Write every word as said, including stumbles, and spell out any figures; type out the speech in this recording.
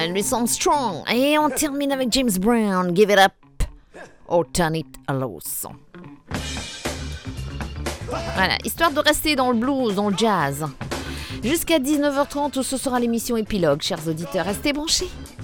Louis Armstrong. Et on termine avec James Brown, Give It Up, or Turn It Loose. Voilà, histoire de rester dans le blues, dans le jazz. Jusqu'à dix-neuf heures trente, où ce sera l'émission Épilogue, chers auditeurs. Restez branchés.